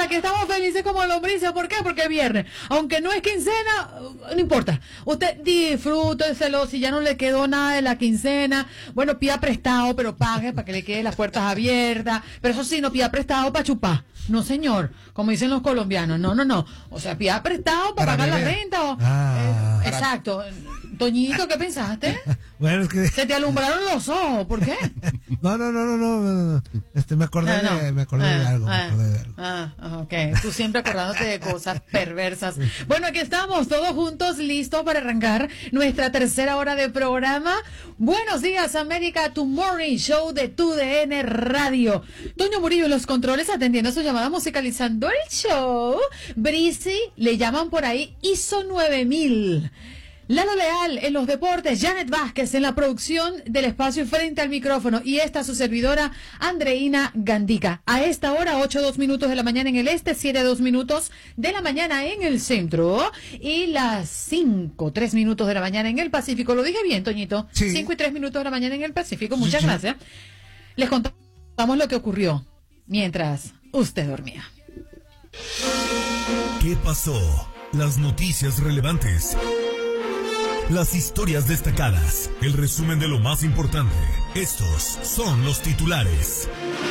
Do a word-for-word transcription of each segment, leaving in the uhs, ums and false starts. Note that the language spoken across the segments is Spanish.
aquí estamos felices como lombrices. ¿Por qué? Porque es viernes. Aunque no es quincena, no importa. Usted disfrúteselo. Si ya no le quedó nada de la quincena, bueno, pida prestado, pero pague para que le queden las puertas abiertas. Pero eso sí, no pida prestado para chupar. No, señor, como dicen los colombianos, no, no, no. O sea, pida prestado para, para pagar beber. La renta. O, ah, eh, exacto. Toñito, ¿qué pensaste? Bueno, es que... Se te alumbraron los ojos, ¿por qué? No, no, no, no, no, no, no. Este, me acordé, ah, no. de, me acordé ah, de algo, ah, me acordé de algo. Ah, ok. Tú siempre acordándote de cosas perversas. Bueno, aquí estamos, todos juntos, listos para arrancar nuestra tercera hora de programa. Buenos días, América, tu morning show de tu D N Radio. Toño Murillo en los controles, atendiendo su llamada, musicalizando el show. Brisi, le llaman por ahí, hizo nueve mil. Lalo Leal en los deportes, Janet Vázquez en la producción del espacio frente al micrófono y esta su servidora Andreina Gandica. A esta hora, ocho dos minutos de la mañana en el este, siete dos minutos de la mañana en el centro y las cinco tres minutos de la mañana en el Pacífico. ¿Lo dije bien, Toñito? Sí. cinco y tres minutos de la mañana en el Pacífico. Muchas gracias. Les contamos lo que ocurrió mientras usted dormía. ¿Qué pasó? Las noticias relevantes. Las historias destacadas, el resumen de lo más importante. Estos son los titulares.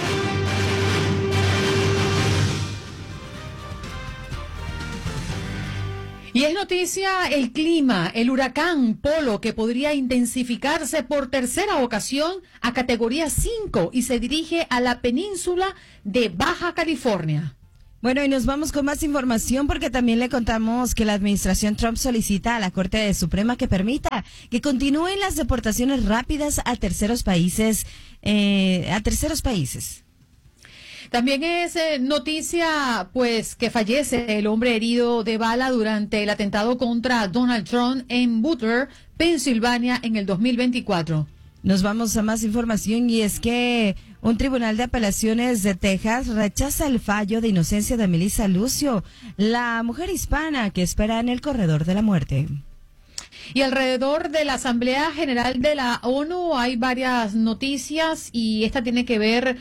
Y es noticia el clima, el huracán Polo, que podría intensificarse por tercera ocasión a categoría cinco y se dirige a la península de Baja California. Bueno, y nos vamos con más información porque también le contamos que la administración Trump solicita a la Corte Suprema que permita que continúen las deportaciones rápidas a terceros países, eh, a terceros países. También es eh, noticia, pues, que fallece el hombre herido de bala durante el atentado contra Donald Trump en Butler, Pensilvania, en el dos mil veinticuatro. Nos vamos a más información y es que un tribunal de apelaciones de Texas rechaza el fallo de inocencia de Melissa Lucio, la mujer hispana que espera en el corredor de la muerte. Y alrededor de la Asamblea General de la ONU hay varias noticias y esta tiene que ver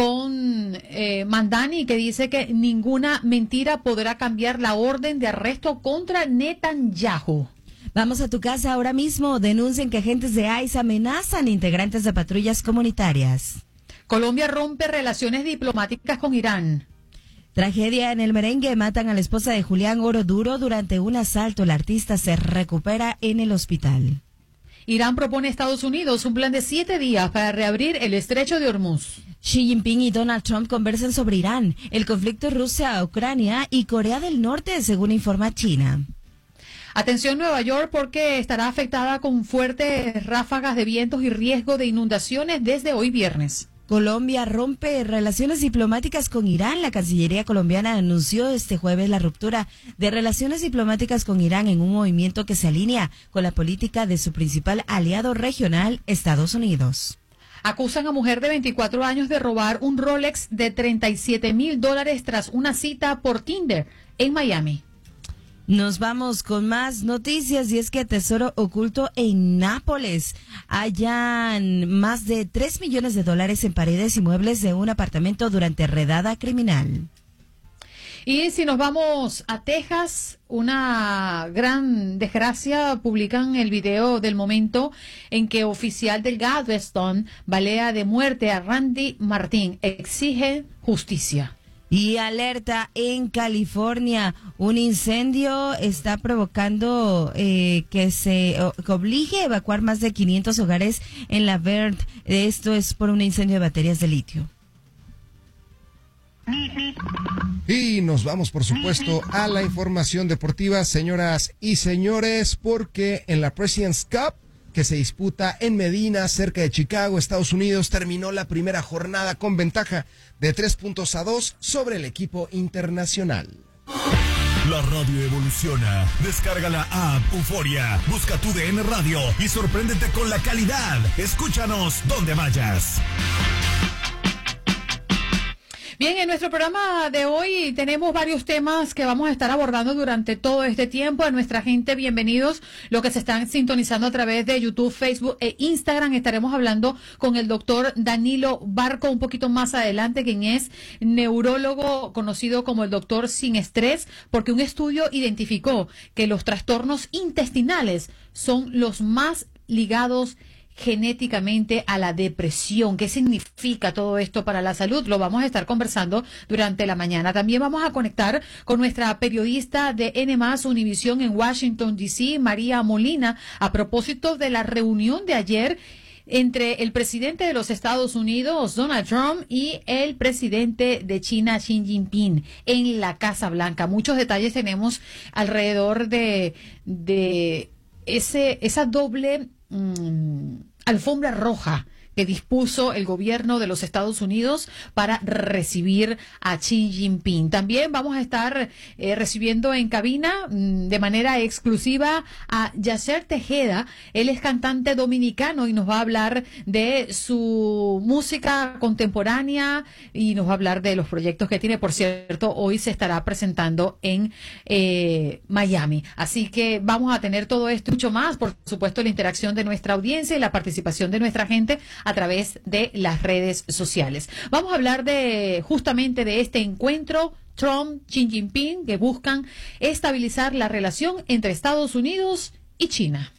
con eh, Mandani, que dice que ninguna mentira podrá cambiar la orden de arresto contra Netanyahu. Vamos a tu casa ahora mismo. Denuncian que agentes de ICE amenazan integrantes de patrullas comunitarias. Colombia rompe relaciones diplomáticas con Irán. Tragedia en el merengue. Matan a la esposa de Julián Oroduro durante un asalto. El artista se recupera en el hospital. Irán propone a Estados Unidos un plan de siete días para reabrir el estrecho de Hormuz. Xi Jinping y Donald Trump conversan sobre Irán, el conflicto Rusia-Ucrania y Corea del Norte, según informa China. Atención Nueva York porque estará afectada con fuertes ráfagas de vientos y riesgo de inundaciones desde hoy viernes. Colombia rompe relaciones diplomáticas con Irán. La Cancillería colombiana anunció este jueves la ruptura de relaciones diplomáticas con Irán en un movimiento que se alinea con la política de su principal aliado regional, Estados Unidos. Acusan a mujer de veinticuatro años de robar un Rolex de treinta y siete mil dólares tras una cita por Tinder en Miami. Nos vamos con más noticias y es que tesoro oculto en Nápoles. Hallan más de tres millones de dólares en paredes y muebles de un apartamento durante redada criminal. Y si nos vamos a Texas, una gran desgracia, publican el video del momento en que oficial del Galveston balea de muerte a Randy Martín. Exige justicia. Y alerta en California, un incendio está provocando eh, que se o, que obligue a evacuar más de quinientos hogares en la Verde. Esto es por un incendio de baterías de litio. Y nos vamos, por supuesto, a la información deportiva, señoras y señores, porque en la President's Cup, que se disputa en Medina, cerca de Chicago, Estados Unidos, terminó la primera jornada con ventaja de tres puntos a dos sobre el equipo internacional. La radio evoluciona. Descarga la app Euforia, busca tu D N Radio y sorpréndete con la calidad. Escúchanos donde vayas. Bien, en nuestro programa de hoy tenemos varios temas que vamos a estar abordando durante todo este tiempo. A nuestra gente, bienvenidos. Los que se están sintonizando a través de YouTube, Facebook e Instagram, estaremos hablando con el doctor Danilo Barco un poquito más adelante, quien es neurólogo conocido como el doctor sin estrés, porque un estudio identificó que los trastornos intestinales son los más ligados genéticamente a la depresión. ¿Qué significa todo esto para la salud? Lo vamos a estar conversando durante la mañana. También vamos a conectar con nuestra periodista de N más Univisión en Washington, D C, María Molina, a propósito de la reunión de ayer entre el presidente de los Estados Unidos, Donald Trump, y el presidente de China, Xi Jinping, en la Casa Blanca. Muchos detalles tenemos alrededor de, de ese, esa doble Mm, alfombra roja que dispuso el gobierno de los Estados Unidos para recibir a Xi Jinping. También vamos a estar eh, recibiendo en cabina mm, de manera exclusiva a Yacer Tejeda. Él es cantante dominicano y nos va a hablar de su música contemporánea y nos va a hablar de los proyectos que tiene. Por cierto, hoy se estará presentando en eh, Miami. Así que vamos a tener todo esto y mucho más. Por supuesto, la interacción de nuestra audiencia y la participación de nuestra gente a través de las redes sociales. Vamos a hablar de justamente de este encuentro Trump-Xi Jinping, que buscan estabilizar la relación entre Estados Unidos y China.